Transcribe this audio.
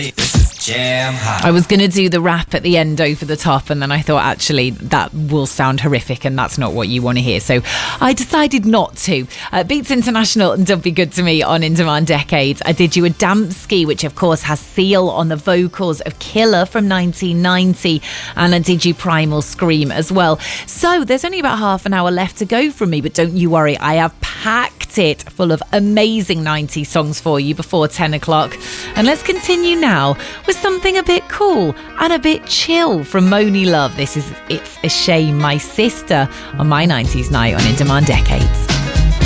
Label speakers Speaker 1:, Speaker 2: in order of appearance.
Speaker 1: This is Jam Hot.
Speaker 2: I was going to do the rap at the end over the top, and then I thought, actually, that will sound horrific, and that's not what you want to hear. So I decided not to. Beats International and Don't Be Good to Me on In Demand Decades. I did you Adamski, which of course has Seal on the vocals of Killer from 1990, and I did you Primal Scream as well. So there's only about half an hour left to go from me, but don't you worry, I have packed it full of amazing 90s songs for you before 10 o'clock. And let's continue now with something a bit cool and a bit chill from Moni Love. This is It's a Shame, My Sister, on my 90s night on In Demand Decades.